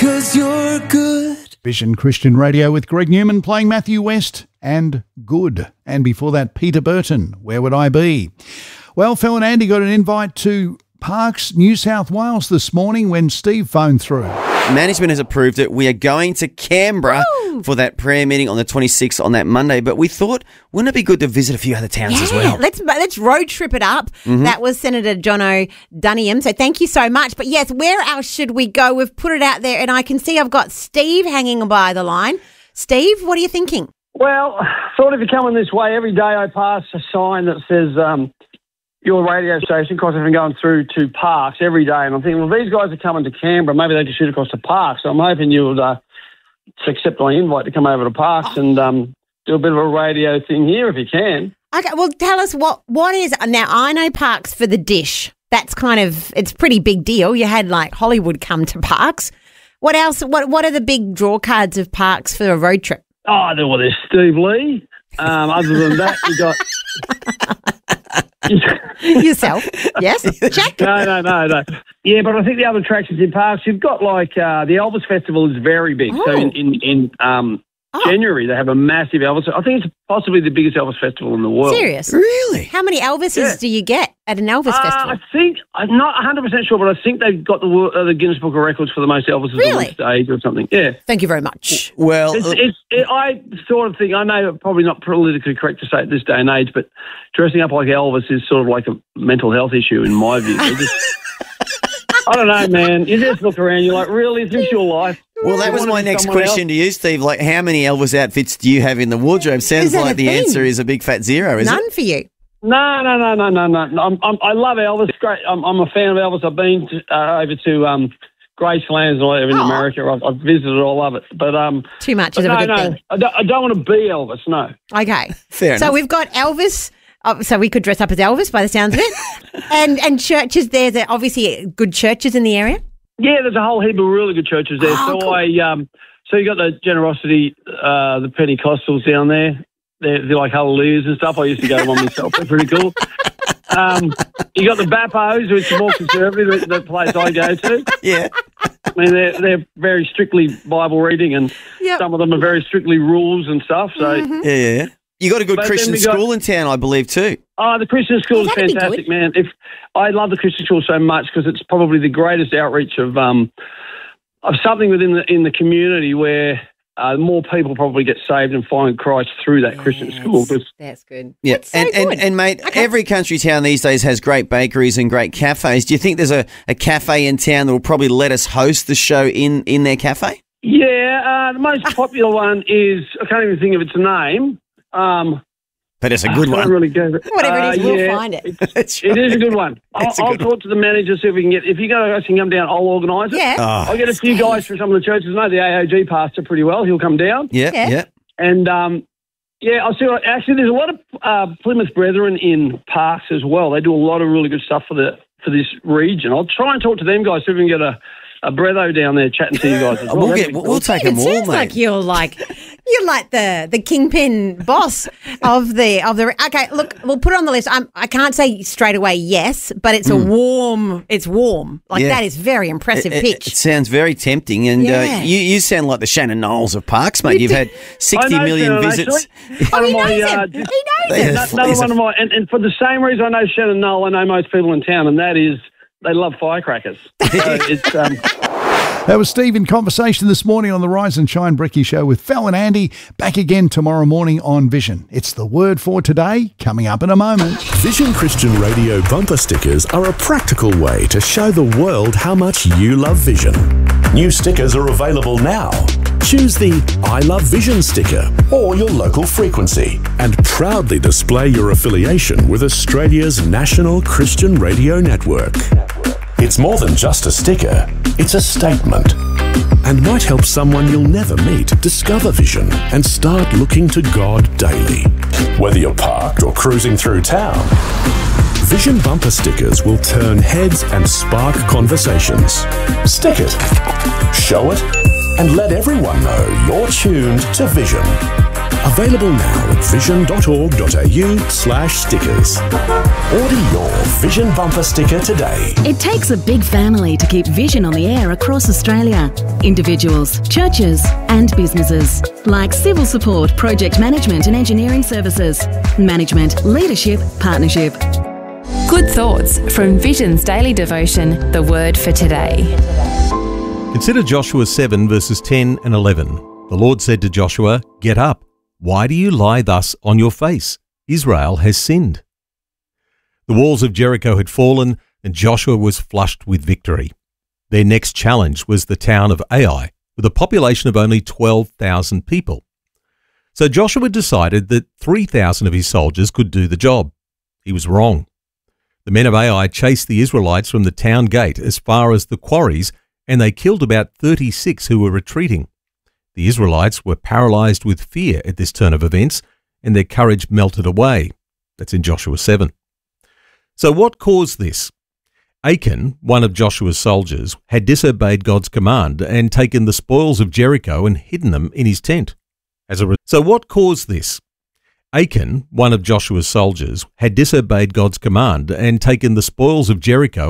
'cause you're good. Vision Christian Radio with Greg Newman playing Matthew West and Good. And before that, Peter Burton, Where Would I Be? Well, Phil and Andy got an invite to Parks, New South Wales this morning when Steve phoned through. Management has approved it. We are going to Canberra for that prayer meeting on the 26th on that Monday, but we thought, wouldn't it be good to visit a few other towns as well? Let's road trip it up. Mm-hmm. That was Senator Jono Duniam, so thank you so much. But yes, where else should we go? We've put it out there, and I can see I've got Steve hanging by the line. Steve, what are you thinking? Well, sort of if you're coming this way, every day I pass a sign that says your radio station, because I've been going through to Parks every day, and I'm thinking, well, these guys are coming to Canberra, maybe they can shoot across to Parks. So I'm hoping you'll accept my invite to come over to Parks and do a bit of a radio thing here if you can. Okay, well, tell us what is, now I know Parks for the dish. That's kind of, it's a pretty big deal. You had like Hollywood come to Parks. What else, what are the big draw cards of Parks for a road trip? Oh, well, there's Steve Lee. Other than that, you got... Yourself, yes? Check. No. Yeah, but I think the other attractions in Parks, you've got like the Elvis Festival is very big. Oh. So in January they have a massive Elvis. I think it's possibly the biggest Elvis festival in the world. Serious? Really? How many Elvises do you get at an Elvis festival? I think, I'm not 100% sure, but I think they've got the Guinness Book of Records for the most Elvises on one stage or something. Yeah. Thank you very much. Well, I sort of think, I know probably not politically correct to say at this day and age, but dressing up like Elvis is sort of like a mental health issue in my view. I don't know, man. You just look around, you're like, really? Is this your life? well, that was my next question to you, Steve. Like, how many Elvis outfits do you have in the wardrobe? Sounds that like a the thing? answer is a big fat zero, is None it? for you. No. I love Elvis. Great. I'm a fan of Elvis. I've been over to Gracelands and all over in America. I've visited all of it. But Too much is a good thing. I don't want to be Elvis. No. Okay. Fair So enough. we've got Elvis. So we could dress up as Elvis by the sounds of it. and churches there. There are obviously good churches in the area. Yeah, there's a whole heap of really good churches there. Oh, so cool. So you got the Generosity, the Pentecostals down there. They're like hallelujahs and stuff. I used to go to one myself. They're pretty cool. You got the Bappos, which is more conservative, the place I go to. Yeah. I mean, they're very strictly Bible reading, and some of them are very strictly rules and stuff. So, Yeah. You got a good But Christian then we got- school in town, I believe, too. oh, the Christian school is that'd be fantastic, good. man. I love the Christian school so much because it's probably the greatest outreach of something within the community where more people probably get saved and find Christ through that Christian school. 'Cause That's good. Yeah, That's so good. and mate, every country town these days has great bakeries and great cafes. Do you think there's a cafe in town that will probably let us host the show in their cafe? yeah, the most popular one is, I can't even think of its name. But it's a good I one. can't really go. Whatever it is, we'll find it. That's It right. is a good one. It's a I'll good talk to the manager, see if we can get. If you guys can come down, I'll organise it. Yeah. Oh, I'll get a few guys from some of the churches. I know the AOG pastor pretty well. He'll come down. yeah. And, I'll see. Actually, there's a lot of Plymouth Brethren in Parks as well. They do a lot of really good stuff for this region. I'll try and talk to them guys, see if we can get a Bretho down there chatting to you guys as well. We'll take them It all, sounds mate. like you're like the kingpin boss of the. Okay, look, we'll put it on the list. I can't say straight away yes, but it's warm. Like Yeah. that is very impressive It pitch. sounds very tempting, and Yeah. you sound like the Shannon Knowles of Parks, mate. You've had 60 million visits. One of he my, knows him. He knows him. Another one of my, and for the same reason I know Shannon Knoll, I know most people in town, and that is they love firecrackers. So it's That was Steve in conversation this morning on the Rise and Shine Bricky Show with Fel and Andy. Back again tomorrow morning on Vision. It's the word for today, coming up in a moment. Vision Christian Radio bumper stickers are a practical way to show the world how much you love Vision. New stickers are available now. Choose the I Love Vision sticker or your local frequency and proudly display your affiliation with Australia's national Christian radio network. It's more than just a sticker, it's a statement. And might help someone you'll never meet discover Vision and start looking to God daily. Whether you're parked or cruising through town, Vision bumper stickers will turn heads and spark conversations. Stick it, show it, and let everyone know you're tuned to Vision. Available now at vision.org.au/stickers. Order your Vision bumper sticker today. It takes a big family to keep Vision on the air across Australia. Individuals, churches and businesses. Like civil support, project management and engineering services. Management, leadership, partnership. Good thoughts from Vision's daily devotion, the Word for Today. Consider Joshua 7 verses 10 and 11. The Lord said to Joshua, "Get up. Why do you lie thus on your face? Israel has sinned." The walls of Jericho had fallen and Joshua was flushed with victory. Their next challenge was the town of Ai, with a population of only 12,000 people. So Joshua decided that 3,000 of his soldiers could do the job. He was wrong. The men of Ai chased the Israelites from the town gate as far as the quarries, and they killed about 36 who were retreating. The Israelites were paralysed with fear at this turn of events, and their courage melted away. That's in Joshua 7. So what caused this? Achan, one of Joshua's soldiers, had disobeyed God's command and taken the spoils of Jericho and hidden them in his tent. So what caused this? Achan, one of Joshua's soldiers, had disobeyed God's command and taken the spoils of Jericho